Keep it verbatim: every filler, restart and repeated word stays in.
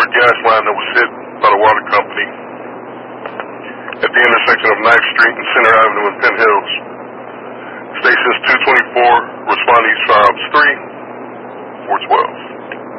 gas line that was hit by the water company at the intersection of Knife Street and Center Avenue in Penn Hills. Stations two twenty-four, responding to Ops three, four twelve.